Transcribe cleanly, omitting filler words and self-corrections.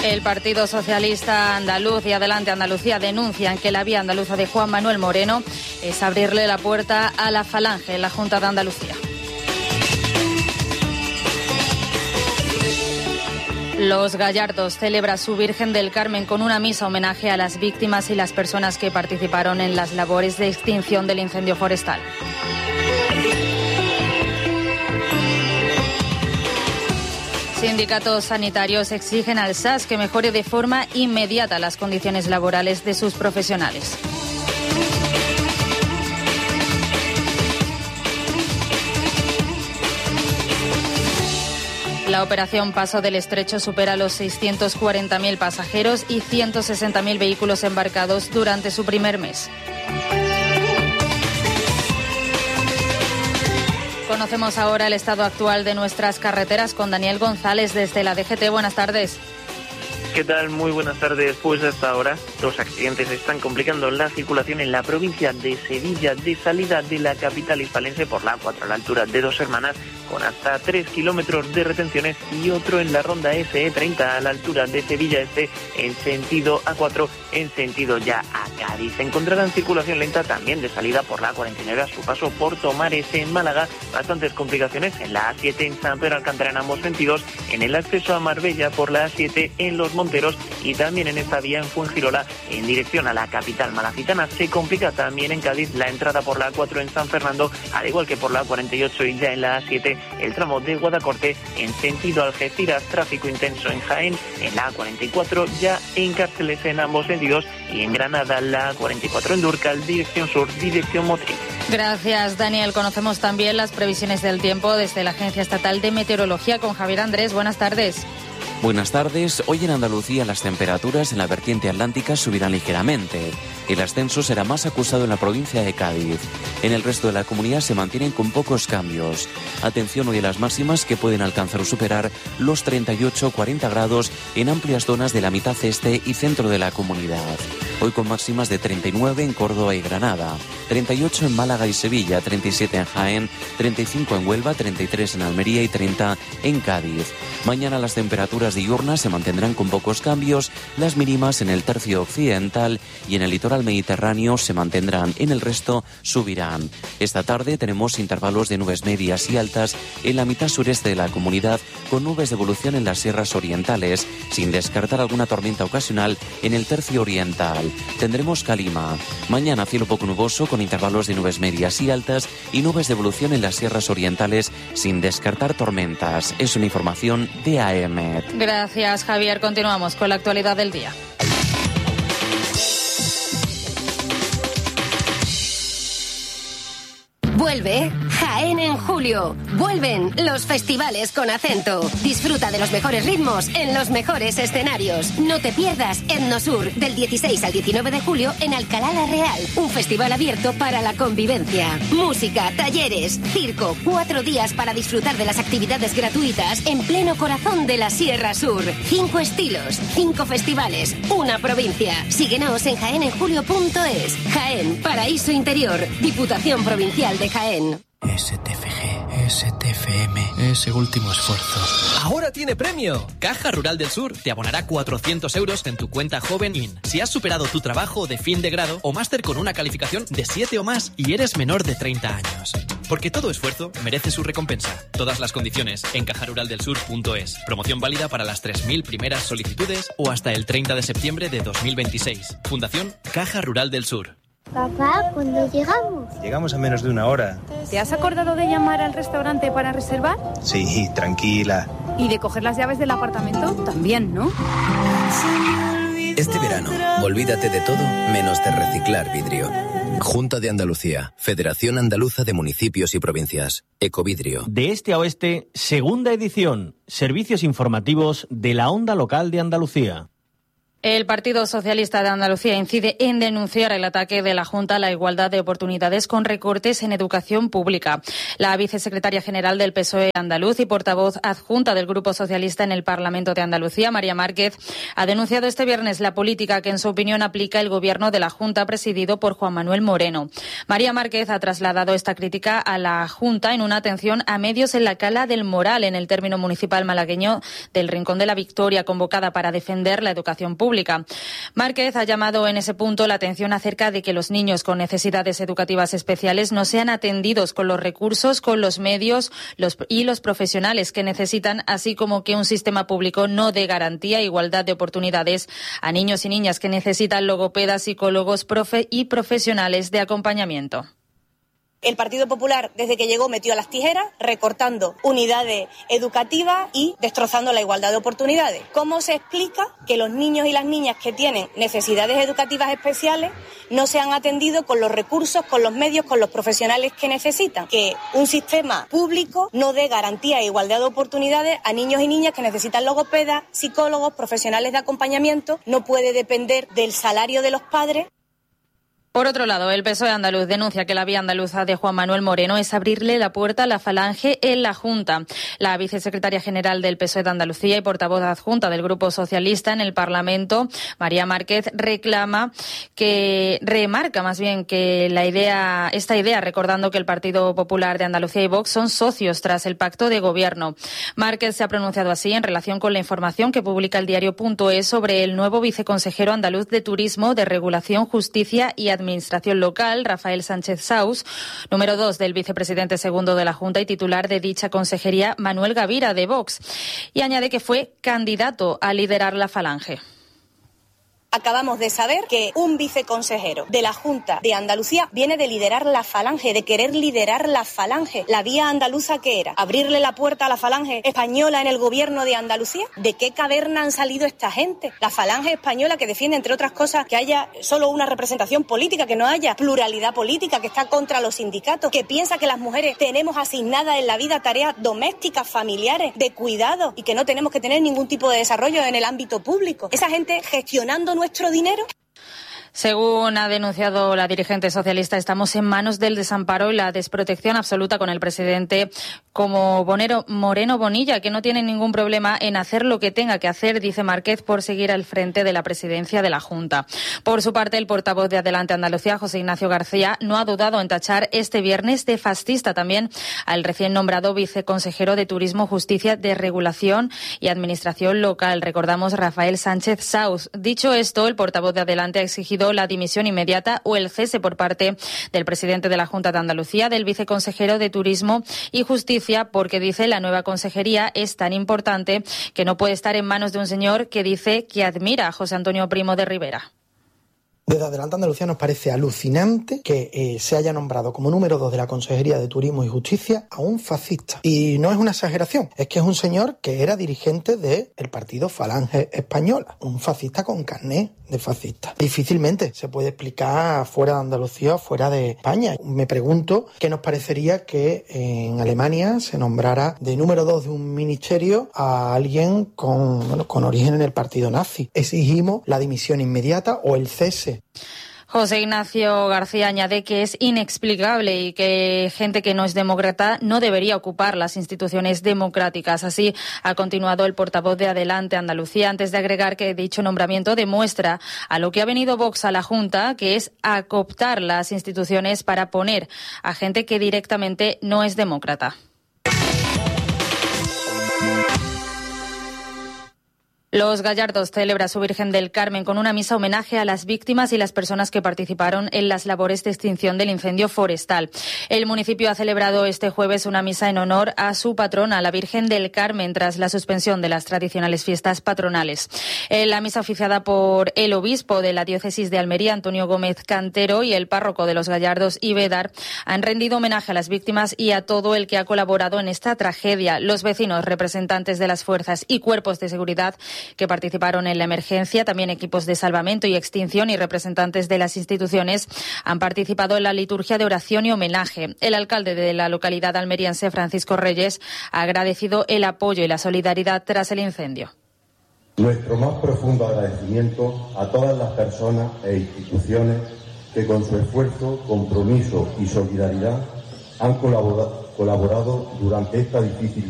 El Partido Socialista Andaluz y Adelante Andalucía denuncian que la vía andaluza de Juan Manuel Moreno es abrirle la puerta a la Falange en la Junta de Andalucía. Los Gallardos celebra su Virgen del Carmen con una misa homenaje a las víctimas y las personas que participaron en las labores de extinción del incendio forestal. Sindicatos sanitarios exigen al SAS que mejore de forma inmediata las condiciones laborales de sus profesionales. La operación Paso del Estrecho supera los 640.000 pasajeros y 160.000 vehículos embarcados durante su primer mes. Conocemos ahora el estado actual de nuestras carreteras con Daniel González desde la DGT. Buenas tardes. ¿Qué tal? Muy buenas tardes. Pues hasta ahora los accidentes están complicando la circulación en la provincia de Sevilla, de salida de la capital hispalense por la A4 a la altura de Dos Hermanas, con hasta 3 kilómetros de retenciones, y otro en la ronda SE30 a la altura de Sevilla Este en sentido A4, en sentido ya a Cádiz. Encontrarán circulación lenta también de salida por la A49 a su paso por Tomares en Málaga. Bastantes complicaciones en la A7 en San Pedro Alcántara en ambos sentidos, en el acceso a Marbella por la A7 en Los Monteros, y también en esta vía en Fuengirola en dirección a la capital malacitana. Se complica también en Cádiz la entrada por la A4 en San Fernando, al igual que por la A48 y ya en la A7 el tramo de Guadacorte en sentido Algeciras. Tráfico intenso en Jaén en la A44 ya en Cárceles en ambos sentidos, y en Granada la A44 en Durcal dirección sur, dirección Motril. Gracias, Daniel. Conocemos también las previsiones del tiempo desde la Agencia Estatal de Meteorología con Javier Andrés. Buenas tardes. Buenas tardes. Hoy en Andalucía las temperaturas en la vertiente atlántica subirán ligeramente. El ascenso será más acusado en la provincia de Cádiz. En el resto de la comunidad se mantienen con pocos cambios. Atención hoy a las máximas, que pueden alcanzar o superar los 38-40 grados en amplias zonas de la mitad este y centro de la comunidad. Hoy con máximas de 39 en Córdoba y Granada, 38 en Málaga y Sevilla, 37 en Jaén, 35 en Huelva, 33 en Almería y 30 en Cádiz. Mañana las temperaturas diurnas se mantendrán con pocos cambios. Las mínimas en el tercio occidental y en el litoral mediterráneo se mantendrán, en el resto subirán. Esta tarde tenemos intervalos de nubes medias y altas en la mitad sureste de la comunidad, con nubes de evolución en las sierras orientales, sin descartar alguna tormenta ocasional en el tercio oriental. Tendremos calima. Mañana cielo poco nuboso con intervalos de nubes medias y altas y nubes de evolución en las sierras orientales, sin descartar tormentas. Es una información de AEMET. Gracias, Javier. Continuamos con la actualidad del día. Vuelve Jaén en julio. Vuelven los festivales con acento. Disfruta de los mejores ritmos en los mejores escenarios. No te pierdas Etnosur del 16 al 19 de julio en Alcalá la Real. Un festival abierto para la convivencia. Música, talleres, circo. 4 días para disfrutar de las actividades gratuitas en pleno corazón de la Sierra Sur. 5 estilos, 5 festivales, una provincia. Síguenos en jaenenjulio.es. Jaén, paraíso interior. Diputación Provincial de Jaén. STFG, STFM, ese último esfuerzo. ¡Ahora tiene premio! Caja Rural del Sur te abonará 400 euros en tu cuenta Joven IN si has superado tu trabajo de fin de grado o máster con una calificación de 7 o más y eres menor de 30 años. Porque todo esfuerzo merece su recompensa. Todas las condiciones en cajaruraldelsur.es. Promoción válida para las 3.000 primeras solicitudes o hasta el 30 de septiembre de 2026. Fundación Caja Rural del Sur. Papá, ¿cuándo llegamos? Llegamos en menos de una hora. ¿Te has acordado de llamar al restaurante para reservar? Sí, tranquila. ¿Y de coger las llaves del apartamento? También, ¿no? Este verano, olvídate de todo menos de reciclar vidrio. Junta de Andalucía, Federación Andaluza de Municipios y Provincias, Ecovidrio. De este a oeste, segunda edición, servicios informativos de la Onda Local de Andalucía. El Partido Socialista de Andalucía incide en denunciar el ataque de la Junta a la igualdad de oportunidades con recortes en educación pública. La vicesecretaria general del PSOE andaluz y portavoz adjunta del Grupo Socialista en el Parlamento de Andalucía, María Márquez, ha denunciado este viernes la política que en su opinión aplica el gobierno de la Junta presidido por Juan Manuel Moreno. María Márquez ha trasladado esta crítica a la Junta en una atención a medios en la Cala del Moral, en el término municipal malagueño del Rincón de la Victoria, convocada para defender la educación pública. Márquez ha llamado en ese punto la atención acerca de que los niños con necesidades educativas especiales no sean atendidos con los recursos, con los medios y los profesionales que necesitan, así como que un sistema público no dé garantía e igualdad de oportunidades a niños y niñas que necesitan logopedas, psicólogos y profesionales de acompañamiento. El Partido Popular, desde que llegó, metió las tijeras, recortando unidades educativas y destrozando la igualdad de oportunidades. ¿Cómo se explica que los niños y las niñas que tienen necesidades educativas especiales no sean atendidos con los recursos, con los medios, con los profesionales que necesitan? Que un sistema público no dé garantía e igualdad de oportunidades a niños y niñas que necesitan logopedas, psicólogos, profesionales de acompañamiento. No puede depender del salario de los padres. Por otro lado, el PSOE andaluz denuncia que la vía andaluza de Juan Manuel Moreno es abrirle la puerta a la Falange en la Junta. La vicesecretaria general del PSOE de Andalucía y portavoz adjunta del Grupo Socialista en el Parlamento, María Márquez, remarca que esta idea, recordando que el Partido Popular de Andalucía y Vox son socios tras el pacto de gobierno. Márquez se ha pronunciado así en relación con la información que publica el diario.es sobre el nuevo viceconsejero andaluz de Turismo, de Regulación, Justicia y Administración Local, Rafael Sánchez Saus, número 2 del vicepresidente segundo de la Junta y titular de dicha consejería, Manuel Gavira, de Vox, y añade que fue candidato a liderar la Falange. Acabamos de saber que un viceconsejero de la Junta de Andalucía viene de liderar la Falange, de querer liderar la Falange. ¿La vía andaluza qué era? ¿Abrirle la puerta a la Falange española en el gobierno de Andalucía? ¿De qué caverna han salido esta gente? La Falange española que defiende, entre otras cosas, que haya solo una representación política, que no haya pluralidad política, que está contra los sindicatos, que piensa que las mujeres tenemos asignadas en la vida tareas domésticas, familiares, de cuidado y que no tenemos que tener ningún tipo de desarrollo en el ámbito público. Esa gente gestionando nuestro dinero. Según ha denunciado la dirigente socialista, estamos en manos del desamparo y la desprotección absoluta con el presidente como Moreno Bonilla, que no tiene ningún problema en hacer lo que tenga que hacer, dice Márquez, por seguir al frente de la presidencia de la Junta. Por su parte, el portavoz de Adelante Andalucía, José Ignacio García, no ha dudado en tachar este viernes de fascista también al recién nombrado viceconsejero de Turismo, Justicia, de Regulación y Administración Local. Recordamos, Rafael Sánchez Saus. Dicho esto, el portavoz de Adelante ha exigido la dimisión inmediata o el cese por parte del presidente de la Junta de Andalucía, del viceconsejero de Turismo y Justicia, porque dice la nueva consejería es tan importante que no puede estar en manos de un señor que dice que admira a José Antonio Primo de Rivera. Desde Adelante Andalucía nos parece alucinante que se haya nombrado como número 2 de la Consejería de Turismo y Justicia a un fascista. Y no es una exageración, es que es un señor que era dirigente del partido Falange Española, un fascista con carné de fascista. Difícilmente se puede explicar fuera de Andalucía o fuera de España. Me pregunto qué nos parecería que en Alemania se nombrara de número 2 de un ministerio a alguien con origen en el partido nazi. Exigimos la dimisión inmediata o el cese. José Ignacio García añade que es inexplicable y que gente que no es demócrata no debería ocupar las instituciones democráticas. Así ha continuado el portavoz de Adelante Andalucía, antes de agregar que dicho nombramiento demuestra a lo que ha venido Vox a la Junta, que es a cooptar las instituciones para poner a gente que directamente no es demócrata. Los Gallardos celebra su Virgen del Carmen con una misa homenaje a las víctimas y las personas que participaron en las labores de extinción del incendio forestal. El municipio ha celebrado este jueves una misa en honor a su patrona, la Virgen del Carmen, tras la suspensión de las tradicionales fiestas patronales. En la misa oficiada por el obispo de la diócesis de Almería, Antonio Gómez Cantero, y el párroco de los Gallardos, Ibedar, han rendido homenaje a las víctimas y a todo el que ha colaborado en esta tragedia. Los vecinos, representantes de las fuerzas y cuerpos de seguridad que participaron en la emergencia, también equipos de salvamento y extinción y representantes de las instituciones han participado en la liturgia de oración y homenaje. El alcalde de la localidad almeriense, Francisco Reyes, ha agradecido el apoyo y la solidaridad tras el incendio. Nuestro más profundo agradecimiento a todas las personas e instituciones que con su esfuerzo, compromiso y solidaridad han colaborado durante esta difícil